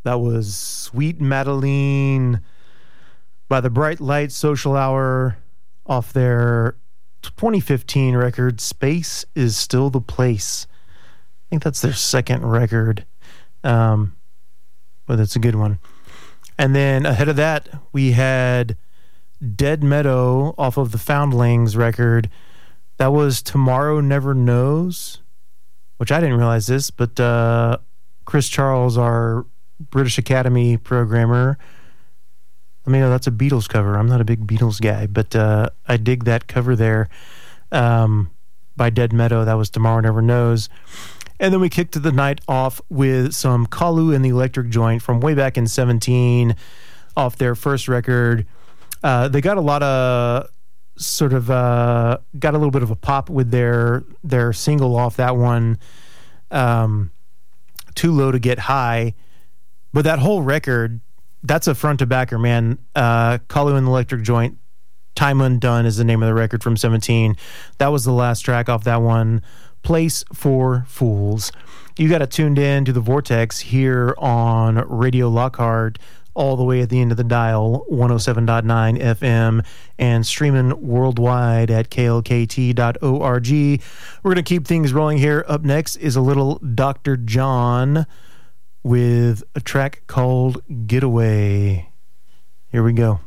That was Sweet Madeline by the Bright Light Social Hour off their 2015 record, Space is Still the Place. I think that's their second record, but it's a good one. And then ahead of that, we had Dead Meadow off of the Foundlings record. That was Tomorrow Never Knows, which I didn't realize this, but Chris Charles, our British Academy programmer, let me know that's a Beatles cover. I'm not a big Beatles guy, but I dig that cover there by Dead Meadow. That was Tomorrow Never Knows. And then we kicked the night off with some Kalu and the Electric Joint from way back in 2017 off their first record. They got a lot of got a little bit of a pop with their single off that one, Too Low to Get High. But that whole record, that's a front to backer, man. Kalu and the Electric Joint, Time Undone is the name of the record from 2017. That was the last track off that one, Place for Fools. You got it tuned in to the Vortex here on Radio Lockhart, all the way at the end of the dial, 107.9 FM, and streaming worldwide at klkt.org. We're going to keep things rolling here. Up next is a little Dr. John with a track called Getaway. Here we go.